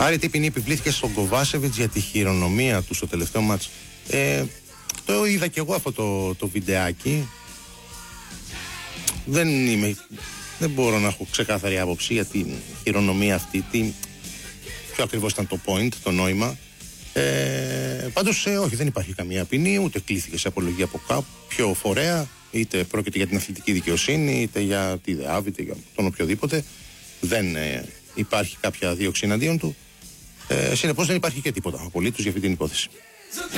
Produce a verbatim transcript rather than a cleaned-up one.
Άρη, τι ποινή επιβλήθηκε στον Κοβάσεβιτς για τη χειρονομία του στο τελευταίο μάτς? Ε, το είδα και εγώ αυτό το, το βιντεάκι. Δεν είμαι, δεν μπορώ να έχω ξεκάθαρη άποψη για την χειρονομία αυτή. Τι, ποιο ακριβώς ήταν το point, το νόημα. Ε, πάντως ε, όχι, δεν υπάρχει καμία ποινή, ούτε κλήθηκε σε απολογία από κάποιο φορέα, είτε πρόκειται για την αθλητική δικαιοσύνη, είτε για τη ΔΕΑΒ, είτε για τον οποιοδήποτε. Δεν ε, υπάρχει κάποια δίωξη εναντίον του. Ε, συνεπώς δεν υπάρχει και τίποτα απολύτως για αυτή την υπόθεση.